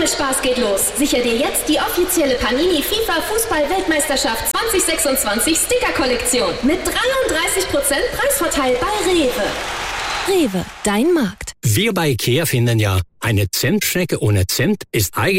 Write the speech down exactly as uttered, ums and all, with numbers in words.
Spaß geht los. Sicher dir jetzt die offizielle Panini FIFA Fußball-Weltmeisterschaft zwanzig sechsundzwanzig Sticker-Kollektion mit dreiunddreißig Prozent Preisvorteil bei Rewe. Rewe, dein Markt. Wir bei IKEA finden ja, eine Zimtschnecke ohne Zimt ist eigentlich